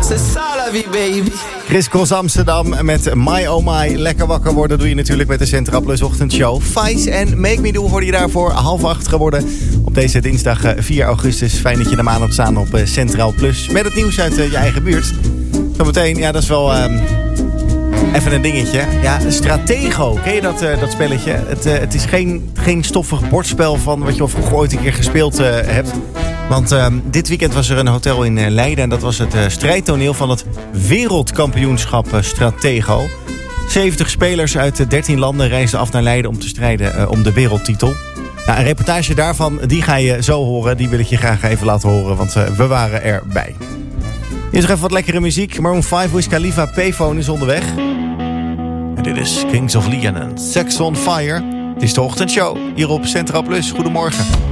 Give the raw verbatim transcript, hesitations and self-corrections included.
c'est ça la vie, baby. Chris Cross Amsterdam met My Oh My. Lekker wakker worden doe je natuurlijk met de Centraal Plus ochtendshow. Vice en Make Me Do hoorde je daarvoor half acht geworden. Op deze dinsdag vier augustus. Fijn dat je de maan op staan op Centraal Plus. Met het nieuws uit je eigen buurt. Zometeen, ja dat is wel... Um, Even een dingetje. Ja, Stratego. Ken je dat, uh, dat spelletje? Het, uh, het is geen, geen stoffig bordspel van wat je al vroeger ooit een keer gespeeld uh, hebt. Want uh, dit weekend was er een hotel in uh, Leiden. En dat was het uh, strijdtoneel van het wereldkampioenschap uh, Stratego. zeventig spelers uit uh, dertien landen reisden af naar Leiden om te strijden uh, om de wereldtitel. Nou, een reportage daarvan, die ga je zo horen. Die wil ik je graag even laten horen, want uh, we waren erbij. Hier is nog even wat lekkere muziek. Maroon vijf, Wiz Khalifa, Payphone is onderweg. En dit is Kings of Leon en Sex on Fire. Het is de ochtendshow hier op Centraal Plus. Goedemorgen.